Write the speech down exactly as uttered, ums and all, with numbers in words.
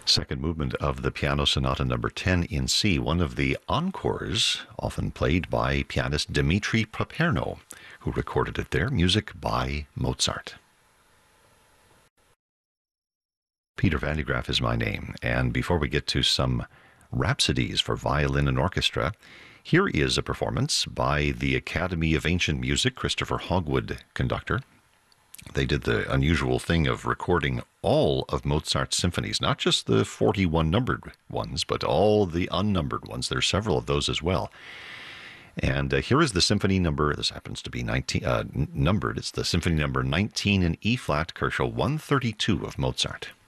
Second movement of the Piano Sonata number ten in C, one of the encores often played by pianist Dmitri Paperno, who recorded it there, music by Mozart. Peter Van de Graaff is my name, and before we get to some rhapsodies for violin and orchestra, here is a performance by the Academy of Ancient Music, Christopher Hogwood conductor. They did the unusual thing of recording all of Mozart's symphonies, not just the forty-one numbered ones, but all the unnumbered ones. There's several of those as well. And uh, here is the symphony number, this happens to be nineteen, uh, numbered, it's the symphony number nineteen in E-flat, Kochel one thirty-two of Mozart.